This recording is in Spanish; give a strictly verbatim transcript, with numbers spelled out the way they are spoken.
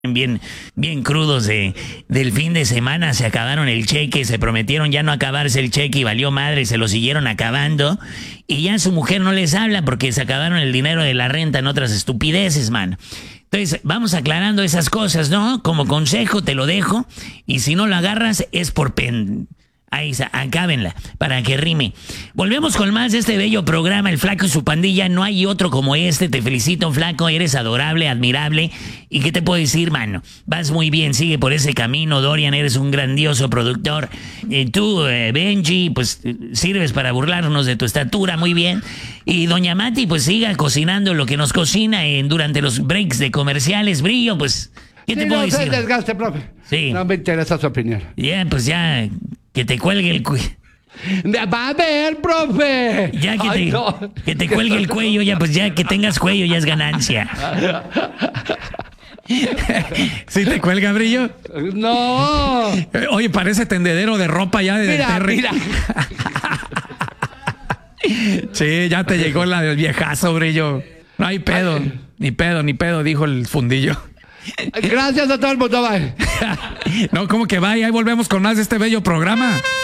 Bien, bien crudos de, del fin de semana, se acabaron el cheque, se prometieron ya no acabarse el cheque y valió madre, se lo siguieron acabando y ya su mujer no les habla porque se acabaron el dinero de la renta en otras estupideces, man. Entonces, vamos aclarando esas cosas, ¿no? Como consejo te lo dejo y si no lo agarras es por pen... Ahí está, acábenla, para que rime. Volvemos con más de este bello programa, El Flaco y su pandilla. No hay otro como este. Te felicito, Flaco. Eres adorable, admirable. ¿Y qué te puedo decir, mano? Vas muy bien, sigue por ese camino. Dorian, eres un grandioso productor. Eh, tú, eh, Benji, pues eh, sirves para burlarnos de tu estatura, muy bien. Y doña Mati, pues siga cocinando lo que nos cocina en, durante los breaks de comerciales. Brillo, pues, ¿qué sí, te puedo no decir? No se desgaste, profe. Sí. No me interesa su opinión. Ya, yeah, pues ya... Que te cuelgue el cuello. Va a ver, profe. Ya que, Ay, te, no. que te cuelgue el cuello, ya pues ya que tengas cuello ya es ganancia. ¿Sí te cuelga, Brillo? No. Oye, parece tendedero de ropa ya de Mira, Terry. mira. Sí, ya te llegó la del viejazo, Brillo. No hay pedo, Ay. ni pedo, ni pedo, dijo el fundillo. Gracias a todo el mundo, bye. No, ¿cómo que va? Y ahí volvemos con más de este bello programa.